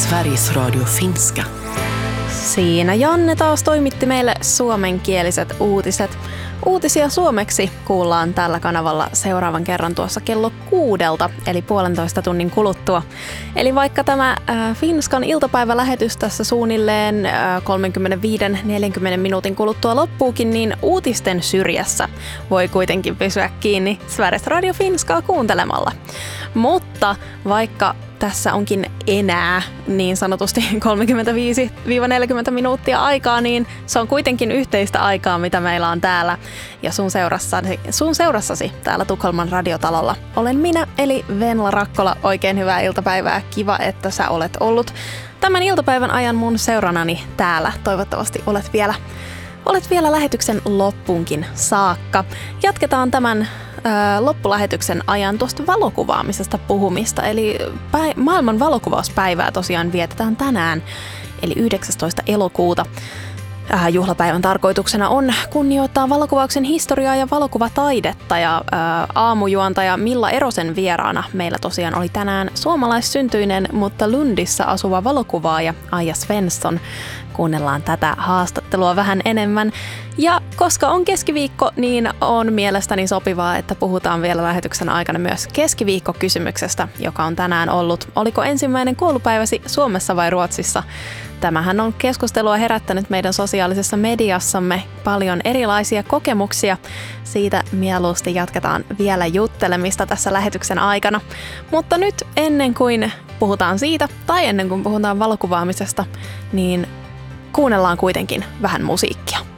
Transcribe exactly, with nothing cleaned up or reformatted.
Sveriges Radio Finska. Siinä Janne taas toimitti meille suomenkieliset uutiset. Uutisia suomeksi kuullaan tällä kanavalla seuraavan kerran tuossa kello kuudelta, eli puolentoista tunnin kuluttua. Eli vaikka tämä äh, Finskan iltapäivälähetys tässä suunnilleen äh, kolmekymmentäviisi neljäkymmentä minuutin kuluttua loppuukin, niin uutisten syrjässä voi kuitenkin pysyä kiinni Sveriges Radio Finskaa kuuntelemalla. Mutta vaikka tässä onkin enää niin sanotusti kolmekymmentäviisi neljäkymmentä minuuttia aikaa, niin se on kuitenkin yhteistä aikaa, mitä meillä on täällä ja sun seurassasi, sun seurassasi täällä Tukholman radiotalolla. Olen minä, eli Venla Rakkola. Oikein hyvää iltapäivää. Kiva, että sä olet ollut tämän iltapäivän ajan mun seuranani täällä. Toivottavasti olet vielä, olet vielä lähetyksen loppuunkin saakka. Jatketaan tämän loppulähetyksen ajan tuosta valokuvaamisesta puhumista. Eli päi- maailman valokuvauspäivää tosiaan vietetään tänään, eli yhdeksästoista elokuuta. Äh, juhlapäivän tarkoituksena on kunnioittaa valokuvauksen historiaa ja valokuvataidetta. Ja äh, aamujuontaja Milla Erosen vieraana meillä tosiaan oli tänään suomalaissyntyinen, mutta Lundissa asuva valokuvaaja Aija Svensson. Kuunnellaan tätä haastattelua vähän enemmän. Ja koska on keskiviikko, niin on mielestäni sopivaa, että puhutaan vielä lähetyksen aikana myös keskiviikkokysymyksestä, joka on tänään ollut. Oliko ensimmäinen koulupäiväsi Suomessa vai Ruotsissa? Tämähän on keskustelua herättänyt meidän sosiaalisessa mediassamme paljon erilaisia kokemuksia. Siitä mieluusti jatketaan vielä juttelemista tässä lähetyksen aikana. Mutta nyt ennen kuin puhutaan siitä, tai ennen kuin puhutaan valokuvaamisesta, niin kuunnellaan kuitenkin vähän musiikkia.